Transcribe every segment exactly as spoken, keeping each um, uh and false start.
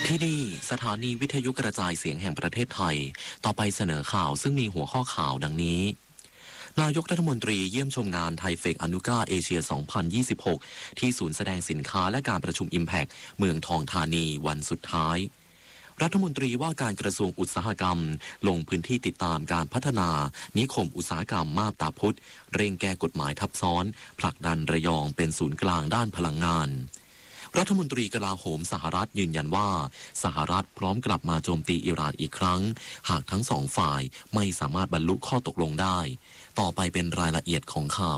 ที่นี่สถานีวิทยุกระจายเสียงแห่งประเทศไทยต่อไปเสนอข่าวซึ่งมีหัวข้อข่าวดังนี้นายกรัฐมนตรีเยี่ยมชมงานไทเฟกอนุกาเอเชีย สองพันยี่สิบหก ที่ศูนย์แสดงสินค้าและการประชุม Impact เมืองทองธานีวันสุดท้ายรัฐมนตรีว่าการกระทรวงอุตสาหกรรมลงพื้นที่ติดตามการพัฒนานิคมอุตสาหกรรมมาบตาพุธเร่งแก้กฎหมายทับซ้อนผลักดันระยองเป็นศูนย์กลางด้านพลังงานรัฐมนตรีกลาโหมสหรัฐยืนยันว่าสหรัฐพร้อมกลับมาโจมตีอิหร่านอีกครั้งหากทั้งสองฝ่ายไม่สามารถบรรลุข้อตกลงได้ต่อไปเป็นรายละเอียดของข่า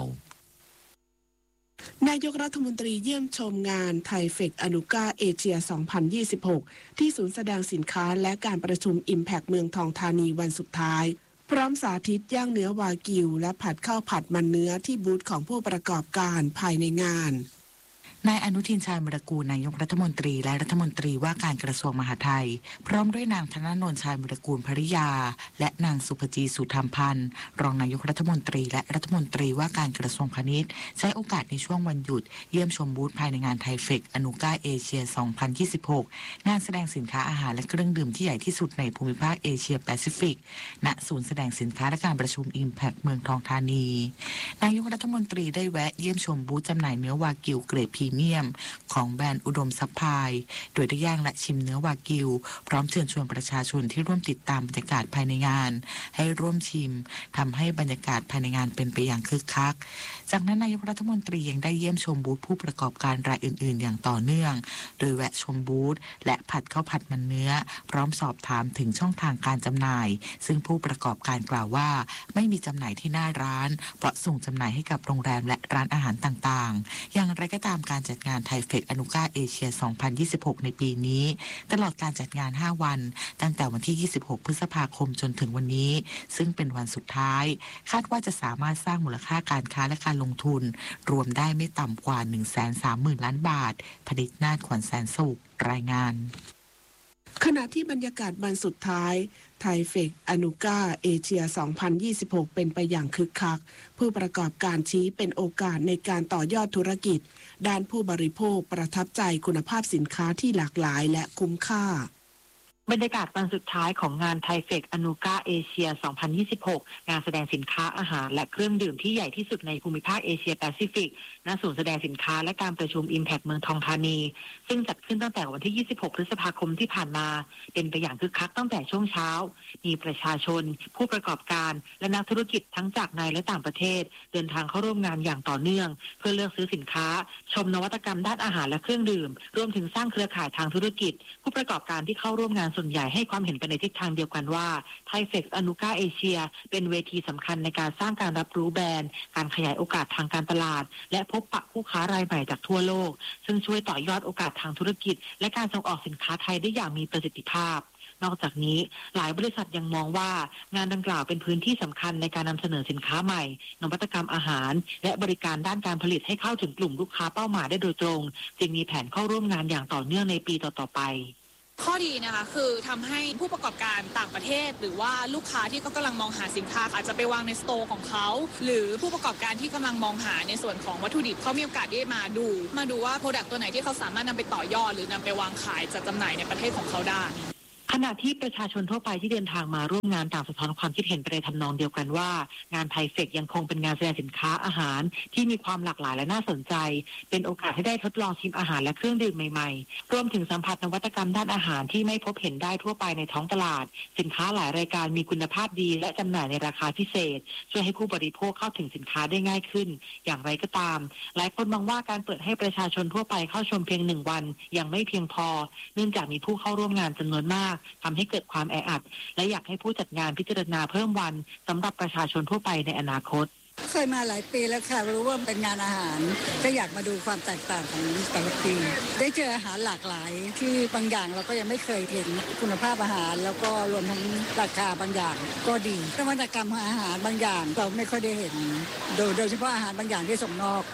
วนายกรัฐมนตรีเยี่ยมชมงานไทเฟกอนุกาเอเชีย สองพันยี่สิบหก ที่ศูนย์แสดงสินค้าและการประชุม Impact เมืองทองธานีวันสุดท้ายพร้อมสาธิตย่างเนื้อวากิวและผัดข้าวผัดมันเนื้อที่บูธของผู้ประกอบการภายในงานนายอนุทินชาญวิรากูลนายกรัฐมนตรีและรัฐมนตรีว่าการกระทรวงมหาดไทยพร้อมด้วยนางธนนนท์ชาญวิรากูลภริยาและนางสุภจีสุธรรมพันธ์รองนายกรัฐมนตรีและรัฐมนตรีว่าการกระทรวงพาณิชย์ใช้โอกาสในช่วงวันหยุดเยี่ยมชมบูธภายในงานไทเฟกอนุกาเอเชีย สองพันยี่สิบหก งานแสดงสินค้าอาหารและเครื่องดื่มที่ใหญ่ที่สุดในภูมิภาคเอเชียแปซิฟิกณศูนย์แสดงสินค้าและการประชุม Impact เมืองทองธานีนายกรัฐมนตรีได้แวะเยี่ยมชมบูธจำหน่ายเนื้อวากิวเกรดพรีเมียมของแบรนด์อุดมซัพพลายโดยได้ย่างและชิมเนื้อวากิวพร้อมเชิญชวนประชาชนที่ร่วมติดตามบรรยากาศภายในงานให้ร่วมชิมทำให้บรรยากาศภายในงานเป็นไปอย่างคึกคักจากนั้นนายกรัฐมนตรียังได้เยี่ยมชมบูธผู้ประกอบการรายอื่นๆอย่างต่อเนื่องโดยแวะชมบูธและผัดข้าวผัดมันเนื้อพร้อมสอบถามถึงช่องทางการจำหน่ายซึ่งผู้ประกอบการกล่าวว่าไม่มีจำหน่ายที่หน้าร้านเพราะส่งจำหน่ายให้กับโรงแรมและร้านอาหารต่างๆอย่างไรก็ตามการจัดงานไทเฟกอนุกาเอเชีย สองพันยี่สิบหก ในปีนี้ตลอดการจัดงานห้าวันตั้งแต่วันที่ยี่สิบหกพฤษภาคมจนถึงวันนี้ซึ่งเป็นวันสุดท้ายคาดว่าจะสามารถสร้างมูลค่าการค้าและการลงทุนรวมได้ไม่ต่ำกว่า หนึ่งแสนสามหมื่น ล้านบาทผลิตนาฏขวัญแสนสุขรายงานขณะที่บรรยากาศวันสุดท้ายไทเฟกอนุกาเอเชีย สองพันยี่สิบหก เป็นไปอย่างคึกคักผู้ประกอบการชี้เป็นโอกาสในการต่อยอดธุรกิจด้านผู้บริโภคประทับใจคุณภาพสินค้าที่หลากหลายและคุ้มค่าบรรยากาศวันสุดท้ายของงานไทเฟกอนุกาเอเชีย สองพันยี่สิบหก งานแสดงสินค้าอาหารและเครื่องดื่มที่ใหญ่ที่สุดในภูมิภาคเอเชียแปซิฟิกณศูนย์แสดงสินค้าและการประชุม Impact เมืองทองธานีซึ่งจัดขึ้นตั้งแต่วันที่ยี่สิบหกพฤษภาคมที่ผ่านมาเป็นไปอย่างคึกคักตั้งแต่ช่วงเช้ามีประชาชนผู้ประกอบการและนักธุรกิจทั้งจากในและต่างประเทศเดินทางเข้าร่วมงานอย่างต่อเนื่องเพื่อเลือกซื้อสินค้าชมนวัตกรรมด้านอาหารและเครื่องดื่มรวมถึงสร้างเครือข่ายทางธุรกิจผู้ประกอบการที่เข้าร่วมงานส่วนใหญ่ให้ความเห็นไปในทิศทางเดียวกันว่าไทเฟกอนุกาเอเชียเป็นเวทีสำคัญในการสร้างการรับรู้แบรนด์การขยายโอกาสทางการตลาดและพบปะผู้ค้ารายใหม่จากทั่วโลกซึ่งช่วยต่อยอดโอกาสทางธุรกิจและการส่งออกสินค้าไทยได้อย่างมีประสิทธิภาพนอกจากนี้หลายบริษัทยังมองว่างานดังกล่าวเป็นพื้นที่สำคัญในการนำเสนอสินค้าใหม่นวัตกรรมอาหารและบริการด้านการผลิตให้เข้าถึงกลุ่มลูกค้าเป้าหมายได้โดยตรงจึงมีแผนเข้าร่วมงานอย่างต่อเนื่องในปีต่อๆไปข้อดีนะคะคือทำให้ผู้ประกอบการต่างประเทศหรือว่าลูกค้าที่เขากำลังมองหาสินค้าอาจจะไปวางในสโตร์ของเขาหรือผู้ประกอบการที่กำลังมองหาในส่วนของวัตถุดิบเขามีโอกาสได้มาดูมาดูว่าโปรดักต์ตัวไหนที่เขาสามารถนำไปต่อยอดหรือนำไปวางขายจัดจำหน่ายในประเทศของเขาได้ขณะที่ประชาชนทั่วไปที่เดินทางมาร่วมงานต่างสะท้อนความคิดเห็นไปในทำนองเดียวกันว่างานไทเฟกยังคงเป็นงานแสดงสินค้าอาหารที่มีความหลากหลายและน่าสนใจเป็นโอกาสให้ได้ทดลองชิมอาหารและเครื่องดื่มใหม่ๆรวมถึงสัมผัสนวัตกรรมด้านอาหารที่ไม่พบเห็นได้ทั่วไปในท้องตลาดสินค้าหลายรายการมีคุณภาพดีและจำหน่ายในราคาพิเศษช่วยให้ผู้บริโภคเข้าถึงสินค้าได้ง่ายขึ้นอย่างไรก็ตามหลายคนมองว่าการเปิดให้ประชาชนทั่วไปเข้าชมเพียงหนึ่งวันยังไม่เพียงพอเนื่องจากมีผู้เข้าร่วมงานจำนวนมากทำให้เกิดความแออัดและอยากให้ผู้จัดงานพิจารณาเพิ่มวันสำหรับประชาชนทั่วไปในอนาคตเคยมาหลายปีแล้วค่ะรู้ว่าเป็นงานอาหารก็อยากมาดูความแตกต่างของแต่ละปีได้เจออาหารหลากหลายที่บางอย่างเราก็ยังไม่เคยเห็นคุณภาพอาหารแล้วก็รวมทั้งราคาบางอย่างก็ดีนวัตกรรมอาหารบางอย่างเราไม่ค่อยได้เห็นโดยโดยเฉพาะอาหารบางอย่างที่ส่งนอก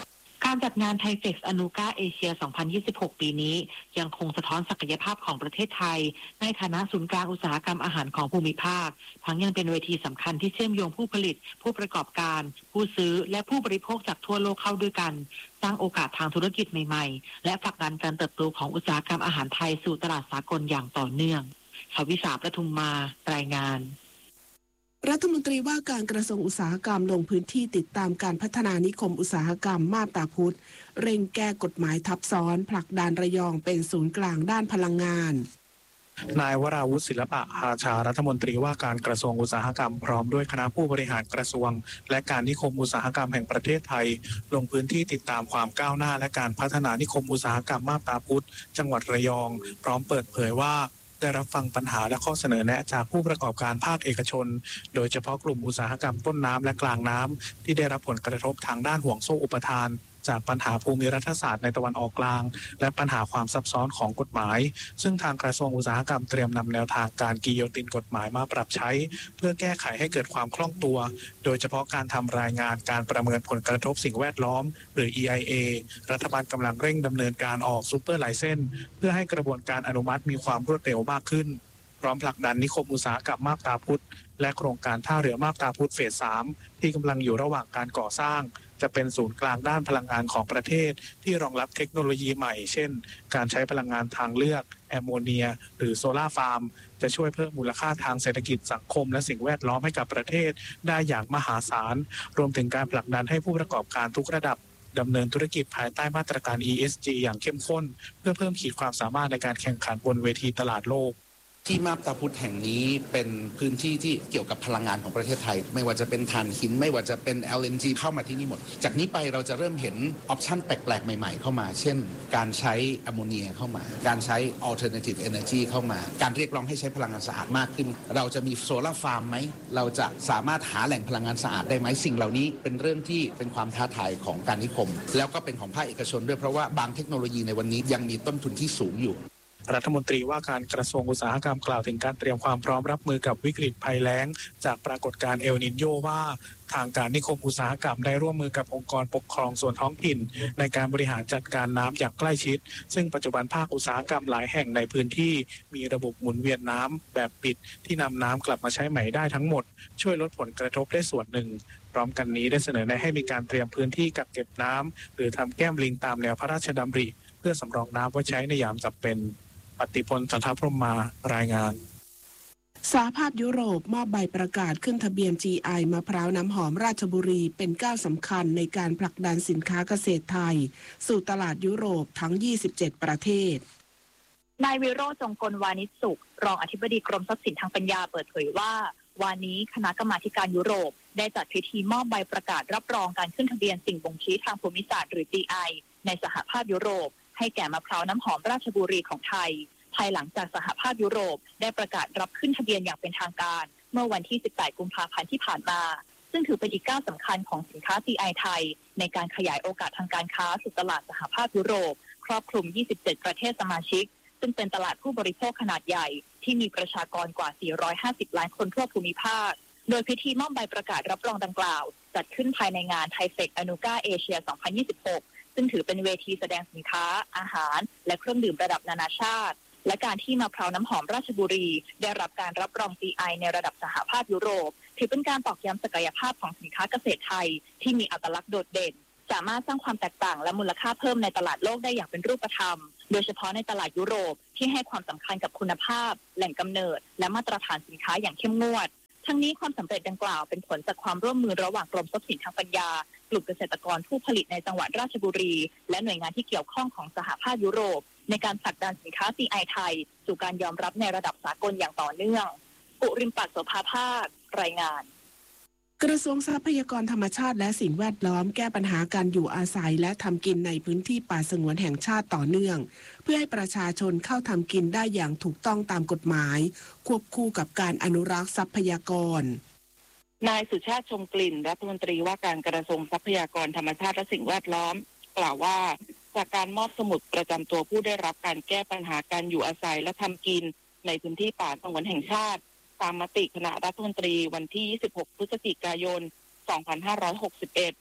การจัดงานไทเฟกซ์อนูกาเอเชีย สองพันยี่สิบหก ปีนี้ยังคงสะท้อนศักยภาพของประเทศไทยในฐานะศูนย์กลางอุตสาหกรรมอาหารของภูมิภาคทั้งยังเป็นเวทีสำคัญที่เชื่อมโยงผู้ผลิตผู้ประกอบการผู้ซื้อและผู้บริโภคจากทั่วโลกเข้าด้วยกันสร้างโอกาสทางธุรกิจใหม่ๆและผลักดันการเติบโตของอุตสาหกรรมอาหารไทยสู่ตลาดสากลอย่างต่อเนื่องชวิสาประทุมมารายงานรัฐมนตรีว่าการกระทรวงอุตสาหกรรมลงพื้นที่ติดตามการพัฒนานิคมอุตสาหกรรมมาบตาพุธเร่งแก้กฎหมายทับซ้อนผลักดันระยองเป็นศูนย์กลางด้านพลังงานนายวราวุฒิศิลปะอาชารัฐมนตรีว่าการกระทรวงอุตสาหกรรมพร้อมด้วยคณะผู้บริหารกระทรวงและการนิคมอุตสาหกรรมแห่งประเทศไทยลงพื้นที่ติดตามความก้าวหน้าและการพัฒนานิคมอุตสาหกรรมมาบตาพุธจังหวัดระยองพร้อมเปิดเผยว่าได้รับฟังปัญหาและข้อเสนอแนะจากผู้ประกอบการภาคเอกชนโดยเฉพาะกลุ่มอุตสาหกรรมต้นน้ำและกลางน้ำที่ได้รับผลกระทบทางด้านห่วงโซ่อุปทานจากปัญหาภูมิรัฐศาสตร์ในตะวันออกกลางและปัญหาความซับซ้อนของกฎหมายซึ่งทางกระทรวงอุตสาหกรรมเตรียมนำแนวทางการกิโยตินกฎหมายมาปรับใช้เพื่อแก้ไขให้เกิดความคล่องตัวโดยเฉพาะการทำรายงานการประเมินผลกระทบสิ่งแวดล้อมหรือ อี ไอ เอ รัฐบาลกำลังเร่งดำเนินการออกซูเปอร์ไลเซนส์เพื่อให้กระบวนการอนุมัติมีความรวดเร็วมากขึ้นพร้อมผลักดันนิคมอุตสาหกรรมมาบตาพุธและโครงการท่าเรือมาบตาพุธเฟสสามที่กำลังอยู่ระหว่างการก่อสร้างจะเป็นศูนย์กลางด้านพลังงานของประเทศที่รองรับเทคโนโลยีใหม่เช่นการใช้พลังงานทางเลือกแอมโมเนียหรือโซลาร์ฟาร์มจะช่วยเพิ่มมูลค่าทางเศรษฐกิจสังคมและสิ่งแวดล้อมให้กับประเทศได้อย่างมหาศาลรวมถึงการผลักดันให้ผู้ประกอบการทุกระดับดำเนินธุรกิจภายใต้มาตรการ อี เอส จี อย่างเข้มข้นเพื่อเพิ่มขีดความสามารถในการแข่งขันบนเวทีตลาดโลกที่มาบตาพุธแห่งนี้เป็นพื้นที่ที่เกี่ยวกับพลังงานของประเทศไทยไม่ว่าจะเป็นถ่านหินไม่ว่าจะเป็น แอล เอ็น จี เข้ามาที่นี่หมดจากนี้ไปเราจะเริ่มเห็นออปชันแปลกๆใหม่ๆเข้ามาเช่นการใช้แอมโมเนียเข้ามาการใช้ alternative energy เข้ามาการเรียกร้องให้ใช้พลังงานสะอาดมากขึ้นเราจะมีโซลาร์ฟาร์มไหมเราจะสามารถหาแหล่งพลังงานสะอาดได้ไหมสิ่งเหล่านี้เป็นเรื่องที่เป็นความท้าทายของการนิคมแล้วก็เป็นของภาคเอกชนด้วยเพราะว่าบางเทคโนโลยีในวันนี้ยังมีต้นทุนที่สูงอยู่รัฐมนตรีว่าการกระทรวงอุตสาหกรรมกล่าวถึงการเตรียมความพร้อมรับมือกับวิกฤตภัยแล้งจากปรากฏการณ์เอลนิโญว่าทางการนิคมอุตสาหกรรมได้ร่วมมือกับองค์กรปกครองส่วนท้องถิ่นในการบริหารจัดการน้ำอย่างใกล้ชิดซึ่งปัจจุบันภาคอุตสาหกรรมหลายแห่งในพื้นที่มีระบบหมุนเวียนน้ำแบบปิดที่นำน้ำกลับมาใช้ใหม่ได้ทั้งหมดช่วยลดผลกระทบได้ส่วนหนึ่งพร้อมกันนี้ได้เสนอแนะให้มีการเตรียมพื้นที่กักเก็บน้ำหรือทำแก้มลิงตามแนวพระราชดำริเพื่อสำรองน้ำไว้ใช้ในยามจำเป็นปฏิพล สันทพรหมารายงานสหภาพยุโรปมอบใบประกาศขึ้นทะเบียน จี ไอ มะพร้าวน้ำหอมราชบุรีเป็นก้าวสำคัญในการผลักดันสินค้าเกษตรไทยสู่ตลาดยุโรปทั้งยี่สิบเจ็ดประเทศนายวิโรจน์ จงกลวานิชสุขรองอธิบดีกรมทรัพย์สินทางปัญญาเปิดเผยว่าวันนี้คณะกรรมาธิการยุโรปได้จัดพิธีมอบใบประกาศรับรองการขึ้นทะเบียนสิ่งบ่งชี้ทางภูมิศาสตร์หรือ จี ไอ ในสหภาพยุโรปให้แก่มะพร้าวน้ำหอมราชบุรีของไทยภายหลังจากสหภาพยุโรปได้ประกาศรับขึ้นทะเบียนอย่างเป็นทางการเมื่อวันที่สิบแปดกุมภาพันธ์ที่ผ่านมาซึ่งถือเป็นอีกก้าวสำคัญของสินค้า จี ไอ ไทยในการขยายโอกาสทางการค้าสู่ตลาดสหภาพยุโรปครอบคลุมยี่สิบเจ็ดประเทศสมาชิกซึ่งเป็นตลาดผู้บริโภคขนาดใหญ่ที่มีประชากรกว่าสี่ร้อยห้าสิบล้านคนทั่วภูมิภาคโดยพิธีมอบใบประกาศรับรองดังกล่าวจัดขึ้นภายในงานไทเฟกอนูกาเอเชีย สองพันยี่สิบหก ซึ่งถือเป็นเวทีแสดงสินค้าอาหารและเครื่องดื่มระดับนานาชาติและการที่มะพร้าวน้ำหอมราชบุรีได้รับการรับรอง จี ไอ ในระดับสหภาพยุโรปถือเป็นการตอกย้ำศักยภาพของสินค้าเกษตรไทยที่มีอัตลักษณ์โดดเด่นสามารถสร้างความแตกต่างและมูลค่าเพิ่มในตลาดโลกได้อย่างเป็นรูปธรรมโดยเฉพาะในตลาดยุโรปที่ให้ความสำคัญกับคุณภาพแหล่งกำเนิดและมาตรฐานสินค้าอย่างเข้มงวดทั้งนี้ความสำเร็จดังกล่าวเป็นผลจากความร่วมมือระหว่างกรมทรัพย์สินทางปัญญากลุ่มเกษตรกรผู้ผลิตในจังหวัดราชบุรีและหน่วยงานที่เกี่ยวข้องของสหภาพยุโรปในการผลักดันสินค้า จี ไอ ไทยสู่การยอมรับในระดับสากลอย่างต่อเนื่องอุริมปัตย์ โสภาภาครายงานกระทรวงทรัพยากรธรรมชาติและสิ่งแวดล้อมแก้ปัญหาการอยู่อาศัยและทำกินในพื้นที่ป่าสงวนแห่งชาติต่อเนื่องเพื่อให้ประชาชนเข้าทำกินได้อย่างถูกต้องตามกฎหมายควบคู่กับการอนุรักษ์ทรัพยากรนายสุชาติชมกลิ่นรัฐมนตรีว่าการกระทรวงทรัพยากรธรรมชาติและสิ่งแวดล้อมกล่าวว่าจากการมอบสมุดประจำตัวผู้ได้รับการแก้ปัญหาการอยู่อาศัยและทำกินในพื้นที่ป่าสงวนแห่งชาติตามมติคณะรัฐมนตรีวันที่ยี่สิบหกพฤศจิกายนสองพันห้าร้อยหกสิบเอ็ด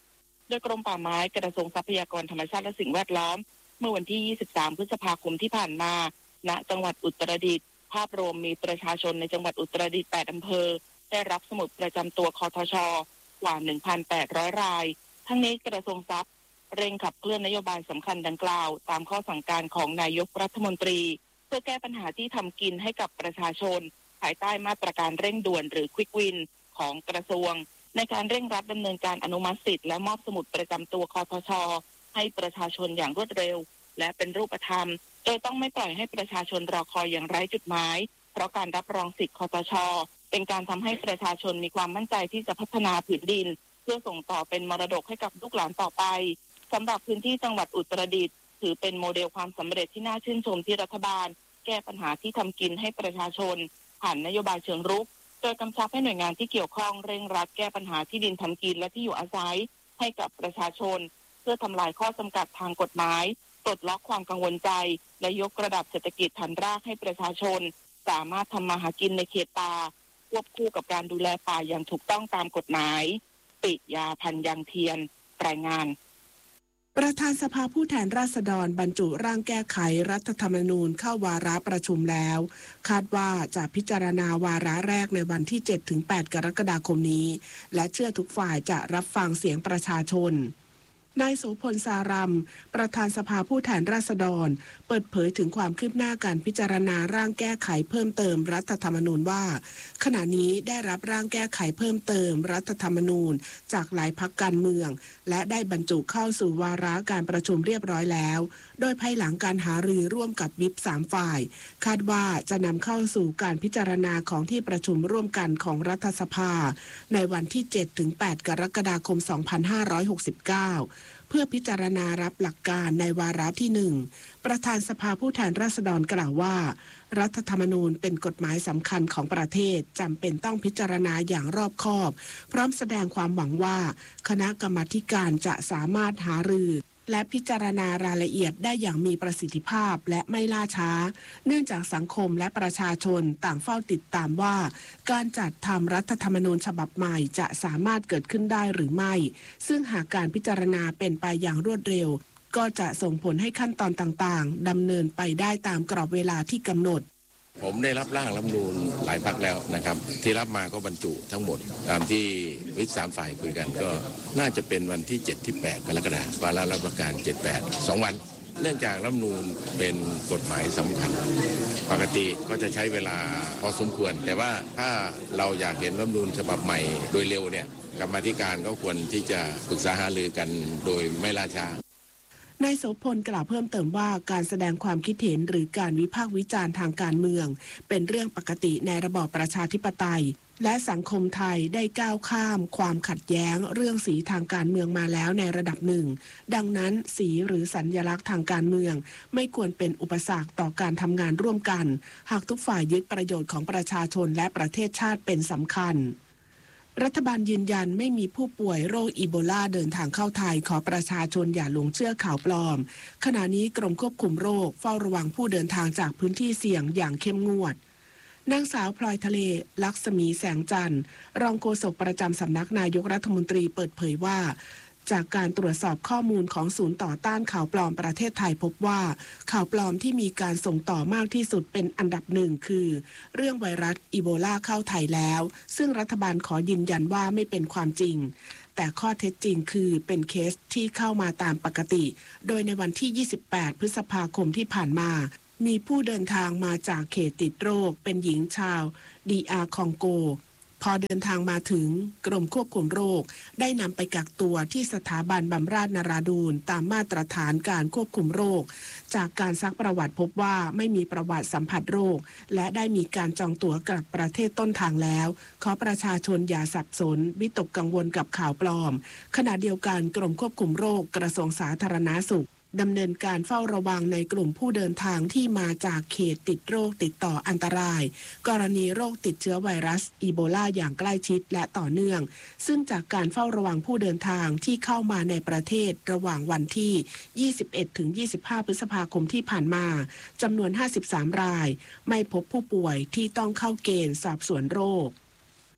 โดยกรมป่าไม้กระทรวงทรัพยากรธรรมชาติและสิ่งแวดล้อมเมื่อวันที่ ยี่สิบสาม พฤษภาคมที่ผ่านมาณจังหวัดอุตรดิตถ์ภาพรวมมีประชาชนในจังหวัดอุตรดิตถ์ แปด อำเภอได้รับสมุดประจำตัวคทช.กว่า หนึ่งพันแปดร้อย รายทั้งนี้กระทรวงทรัพย์เร่งขับเคลื่อนนโยบายสำคัญดังกล่าวตามข้อสั่งการของนายกรัฐมนตรีเพื่อแก้ปัญหาที่ทำกินให้กับประชาชนภายใต้มาตรการเร่งด่วนหรือควิกวินของกระทรวงในการเร่งรัดดำเนินการอนุมัติสิทธิ์และมอบสมุดประจำตัวคทช.ให้ประชาชนอย่างรวดเร็วและเป็นรูปธรรมโดยต้องไม่ปล่อยให้ประชาชนรอคอยอย่างไร้จุดหมายเพราะการรับรองสิทธิ์คทช.เป็นการทำให้ประชาชนมีความมั่นใจที่จะพัฒนาผืนดินเพื่อส่งต่อเป็นมรดกให้กับลูกหลานต่อไปสำหรับพื้นที่จังหวัดอุตรดิตถ์ถือเป็นโมเดลความสำเร็จที่น่าชื่นชมที่รัฐบาลแก้ปัญหาที่ทำกินให้ประชาชนผ่านนโยบายเชิงรุกโดยกำชับให้หน่วยงานที่เกี่ยวข้องเร่งรัดแก้ปัญหาที่ดินทำกินและที่อยู่อาศัยให้กับประชาชนเพื่อทำลายข้อจำกัดทางกฎหมายปลดล็อกความกังวลใจและยกระดับเศรษฐกิจฐานรากให้ประชาชนสามารถทำมาหากินในเขตป่าควบคู่กับการดูแลป่าอย่างถูกต้องตามกฎหมายปิยาพันธ์ยังเทียนรายงานประธานสภาผู้แทนราษฎรบรรจุร่างแก้ไขรัฐธรรมนูญเข้าวาระประชุมแล้วคาดว่าจะพิจารณาวาระแรกในวันที่ เจ็ดถึงแปด กรกฎาคมนี้และเชื่อทุกฝ่ายจะรับฟังเสียงประชาชนนายโสพลสารัมประธานสภาผู้แทนราษฎรเปิดเผยถึงความคืบหน้าการพิจารณาร่างแก้ไขเพิ่มเติมรัฐธรรมนูญว่าขณะนี้ได้รับร่างแก้ไขเพิ่มเติมรัฐธรรมนูญจากหลายพรรคการเมืองและได้บรรจุเข้าสู่วาระการประชุมเรียบร้อยแล้วโดยภายหลังการหารือร่วมกับวิปสามฝ่ายคาดว่าจะนำเข้าสู่การพิจารณาของที่ประชุมร่วมกันของรัฐสภาในวันที่ เจ็ดถึงแปด กรกฎาคม สองพันห้าร้อยหกสิบเก้าเพื่อพิจารณารับหลักการในวาระที่หนึ่งประธานสภาผู้แทนราษฎรกล่าวว่ารัฐธรรมนูญเป็นกฎหมายสำคัญของประเทศจำเป็นต้องพิจารณาอย่างรอบคอบพร้อมแสดงความหวังว่าคณะกรรมาธิการจะสามารถหารือและพิจารณารายละเอียดได้อย่างมีประสิทธิภาพและไม่ล่าช้าเนื่องจากสังคมและประชาชนต่างเฝ้าติดตามว่าการจัดทำรัฐธรรมนูญฉบับใหม่จะสามารถเกิดขึ้นได้หรือไม่ซึ่งหากการพิจารณาเป็นไปอย่างรวดเร็วก็จะส่งผลให้ขั้นตอนต่างๆดำเนินไปได้ตามกรอบเวลาที่กำหนดผมได้รับร่างรัฐธรรมนูญหลายพรรคแล้วนะครับที่รับมาก็บรรจุทั้งหมดตามที่วิปสามฝ่ายคุยกันก็น่าจะเป็นวันที่เจ็ดที่แปดกรกฎาคมวาระรับประการเจ็ด แปด สองวันเนื่องจากรัฐธรรมนูญเป็นกฎหมายสำคัญปกติก็จะใช้เวลาพอสมควรแต่ว่าถ้าเราอยากเห็นรัฐธรรมนูญฉบับใหม่โดยเร็วเนี่ยกรรมาธิการก็ควรที่จะปรึกษาหารือกันโดยไม่ล่าช้านายโสพลกล่าวเพิ่มเติมว่าการแสดงความคิดเห็นหรือการวิพากษ์วิจารณ์ทางการเมืองเป็นเรื่องปกติในระบอบประชาธิปไตยและสังคมไทยได้ก้าวข้ามความขัดแย้งเรื่องสีทางการเมืองมาแล้วในระดับหนึ่งดังนั้นสีหรือสัญลักษณ์ทางการเมืองไม่ควรเป็นอุปสรรคต่อการทำงานร่วมกันหากทุกฝ่ายยึดประโยชน์ของประชาชนและประเทศชาติเป็นสำคัญรัฐบาลยืนยันไม่มีผู้ป่วยโรคอีโบลาเดินทางเข้าไทยขอประชาชนอย่าหลงเชื่อข่าวปลอมขณะนี้กรมควบคุมโรคเฝ้าระวังผู้เดินทางจากพื้นที่เสี่ยงอย่างเข้มงวดนางสาวพลอยทะเลลักษมีแสงจันทร์รองโฆษกประจำสำนักนายกรัฐมนตรีเปิดเผยว่าจากการตรวจสอบข้อมูลของศูนย์ต่อต้านข่าวปลอมประเทศไทยพบว่าข่าวปลอมที่มีการส่งต่อมากที่สุดเป็นอันดับหนึ่งคือเรื่องไวรัสอีโบลาเข้าไทยแล้วซึ่งรัฐบาลขอยืนยันว่าไม่เป็นความจริงแต่ข้อเท็จจริงคือเป็นเคสที่เข้ามาตามปกติโดยในวันที่ยี่สิบแปดพฤษภาคมที่ผ่านมามีผู้เดินทางมาจากเขตติดโรคเป็นหญิงชาวดีอาร์คองโกพอเดินทางมาถึงกรมควบคุมโรคได้นำไปกักตัวที่สถาบันบำราศนราดูรตามมาตรฐานการควบคุมโรคจากการซักประวัติพบว่าไม่มีประวัติสัมผัสโรคและได้มีการจองตั๋วกลับประเทศต้นทางแล้วขอประชาชนอย่าสับสนวิตกกังวลกับข่าวปลอมขณะเดียวกันกรมควบคุมโรคกระทรวงสาธารณสุขดำเนินการเฝ้าระวังในกลุ่มผู้เดินทางที่มาจากเขตติดโรคติดต่ออันตรายกรณีโรคติดเชื้อไวรัสอีโบลาอย่างใกล้ชิดและต่อเนื่องซึ่งจากการเฝ้าระวังผู้เดินทางที่เข้ามาในประเทศระหว่างวันที่ยี่สิบเอ็ดถึงยี่สิบห้าพฤษภาคมที่ผ่านมาจำนวนห้าสิบสามรายไม่พบผู้ป่วยที่ต้องเข้าเกณฑ์สอบสวนโรค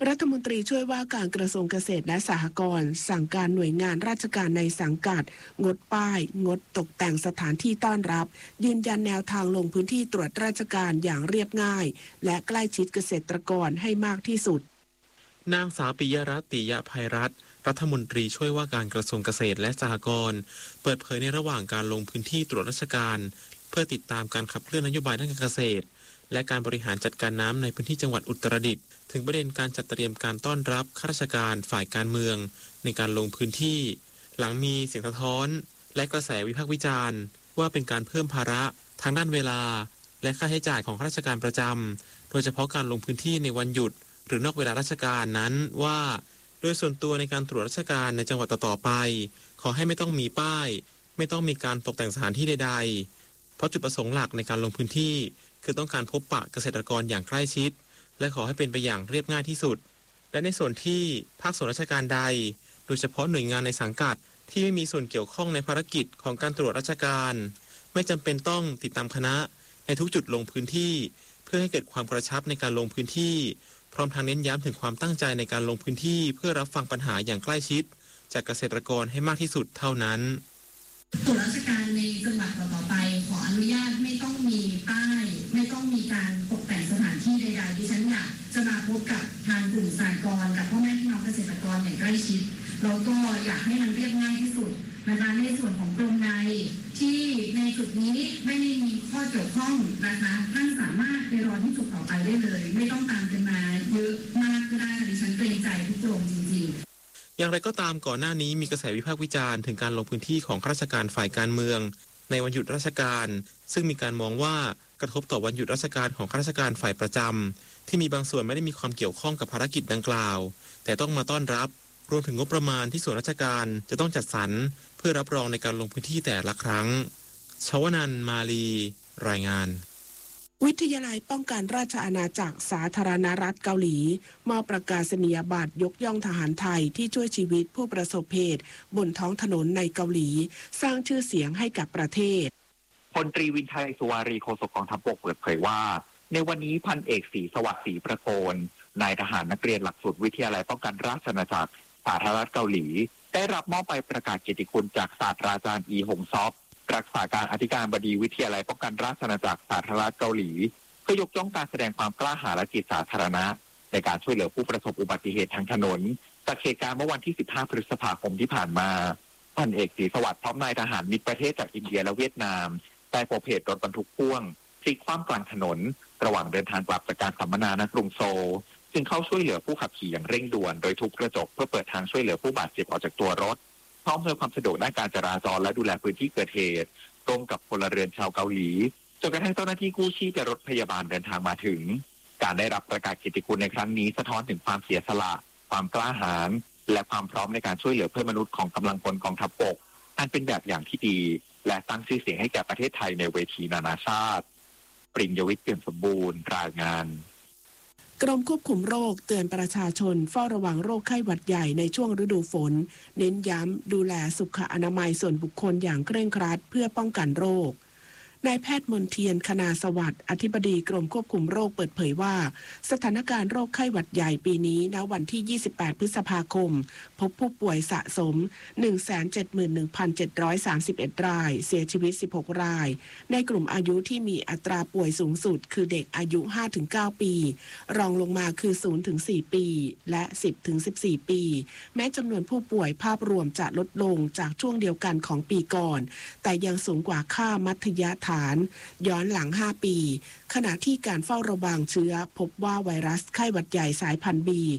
รัฐมนตรีช่วยว่าการกระทรวงเกษตรและสหกรณ์สั่งการหน่วยงานราชการในสังกัดงดป้ายงดตกแต่งสถานที่ต้อนรับยืนยันแนวทางลงพื้นที่ตรวจราชการอย่างเรียบง่ายและใกล้ชิดเกษตรกรให้มากที่สุดนางสาวปิยรัตน์ ติยภัยรัตน์รัฐมนตรีช่วยว่าการกระทรวงเกษตรและสหกรณ์เปิดเผยในระหว่างการลงพื้นที่ตรวจราชการเพื่อติดตามการขับเคลื่อนนโยบายด้านการเกษตรและการบริหารจัดการน้ำในพื้นที่จังหวัดอุตรดิตถ์ถึงประเด็นการจัดเตรียมการต้อนรับข้าราชการฝ่ายการเมืองในการลงพื้นที่หลังมีเสียงสะท้อนและกระแสวิพากษ์วิจารณ์ว่าเป็นการเพิ่มภาระทางด้านเวลาและค่าใช้จ่ายของข้าราชการประจำโดยเฉพาะการลงพื้นที่ในวันหยุดหรือนอกเวลาราชการนั้นว่าโดยส่วนตัวในการตรวจราชการในจังหวัดต่อๆไปขอให้ไม่ต้องมีป้ายไม่ต้องมีการตกแต่งสถานที่ใดๆเพราะจุดประสงค์หลักในการลงพื้นที่คือต้องการพบปะเกษตรกรอย่างใกล้ชิดและขอให้เป็นไปอย่างเรียบง่ายที่สุดและในส่วนที่ภาคส่วนราชการใดโดยเฉพาะหน่วยงานในสังกัดที่ไม่มีส่วนเกี่ยวข้องในภารกิจของการตรวจราชการไม่จำเป็นต้องติดตามคณะในทุกจุดลงพื้นที่เพื่อให้เกิดความกระชับในการลงพื้นที่พร้อมทางเน้นย้ำถึงความตั้งใจในการลงพื้นที่เพื่อรับฟังปัญหาอย่างใกล้ชิดจากเกษตรกรให้มากที่สุดเท่านั้นส่วนราชการในจังหวัดต่อๆไปขออนุญาตไม่ต้องมีป้ายไม่ต้องมีการตกแต่งสถานที่ใดๆดิฉันอยากจะมาพบกับทางกลุ่มสหกรณ์กับพ่อแม่พี่น้องเกษตรกรอย่างใกล้ชิดแล้วก็อยากให้มันเรียบง่ายที่สุดนะคะในส่วนของกรมใดที่ในจุดนี้ไม่ได้มีข้อเกี่ยวข้องนะคะท่านสามารถไปรอที่จุดต่อไปได้เลยไม่ต้องตามกันมาเยอะมากก็ได้ดิฉันเกรงใจทุกกรมจริงๆอย่างไรก็ตามก่อนหน้านี้มีกระแสวิพากษ์วิจารณ์ถึงการลงพื้นที่ของข้าราชการฝ่ายการเมืองในวันหยุดราชการซึ่งมีการมองว่ากระทบต่อวันหยุดราชการของข้าราชการฝ่ายประจำที่มีบางส่วนไม่ได้มีความเกี่ยวข้องกับภารกิจดังกล่าวแต่ต้องมาต้อนรับรวมถึงงบประมาณที่ส่วนราชการจะต้องจัดสรรเพื่อรับรองในการลงพื้นที่แต่ละครั้งชวนันท์ มาลีรายงานวิทยาลัยป้องกันราชอาณาจักรสาธารณรัฐเกาหลีมอบประกาศนียบัตรยกย่องทหารไทยที่ช่วยชีวิตผู้ประสบเหตุบนท้องถนนในเกาหลีสร้างชื่อเสียงให้กับประเทศพลตรีวินไทยสุวารีโฆษกกองทัพบกเปิดเผยว่าในวันนี้พันเอกศรีสวัสดิ์ศรีประโคนนายทหารนักเรียนหลักสูตรวิทยาลัยป้องกันราชอาณาจักรสาธารณรัฐเกาหลีได้รับมอบใบประกาศเกียรติคุณจากศาสตราจารย์อีฮงซอฟรักษาการอธิการบดีวิทยาลัยป้องกันราชอาณาจักรสาธารณรัฐเกาหลีเพื่อยกย่องการแสดงความกล้าหาญและจิตสาธารณะในการช่วยเหลือผู้ประสบอุบัติเหตุทางถนนจากเหตุการณ์เมื่อวันที่สิบห้าพฤษภาคมที่ผ่านมาพันเอกศรีสวัสดิ์พร้อมนายทหารมิตรประเทศจากอินเดียและเวียดนามได้พบเหตุรถบรรทุกพ่วงพลิกคว่ำกลางถนนระหว่างเดินทางกลับจากการสัมมนาณกรุงโซลจึงเข้าช่วยเหลือผู้ขับขี่อย่างเร่งด่วนโดยทุบกระจกเพื่อเปิดทางช่วยเหลือผู้บาดเจ็บออกจากตัวรถพร้อมอำนวยความสะดวกด้านการจราจรและดูแลพื้นที่เกิดเหตุตรงกับพลเรือนชาวเกาหลีจนกระทั่งเจ้าหน้าที่กู้ชีพและรถพยาบาลเดินทางมาถึงการได้รับประกาศเกียรติคุณในครั้งนี้สะท้อนถึงความเสียสละความกล้าหาญและความพร้อมในการช่วยเหลือเพื่อนมนุษย์ของกำลังพลกองทัพบกอันเป็นแบบอย่างที่ดีและตั้งชื่อเสียงให้แก่ประเทศไทยในเวทีนานาชาติปริญญวิทย์เปี่ยมสมบูรณ์รายงานกรมควบคุมโรคเตือนประชาชนเฝ้าระวังโรคไข้หวัดใหญ่ในช่วงฤดูฝนเน้นย้ำดูแลสุขอนามัยส่วนบุคคลอย่างเคร่งครัดเพื่อป้องกันโรคนายแพทย์มนเทียนคณาสวัสดิ์อธิบดีกรมควบคุมโรคเปิดเผยว่าสถานการณ์โรคไข้หวัดใหญ่ปีนี้ณวันที่ยี่สิบแปดพฤษภาคมพบผู้ป่วยสะสม หนึ่งแสนเจ็ดหมื่นหนึ่งพันเจ็ดร้อยสามสิบเอ็ด รายเสียชีวิตสิบหกรายในกลุ่มอายุที่มีอัตราป่วยสูงสุดคือเด็กอายุ ห้าถึงเก้า ปีรองลงมาคือ ศูนย์ถึงสี่ ปีและ สิบถึงสิบสี่ ปีแม้จำนวนผู้ป่วยภาพรวมจะลดลงจากช่วงเดียวกันของปีก่อนแต่ยังสูงกว่าค่ามัธยฐานย้อนหลังห้าปีขณะที่การเฝ้าระวังเชื้อพบว่าไวรัสไข้หวัดใหญ่สายพันธุ์ บี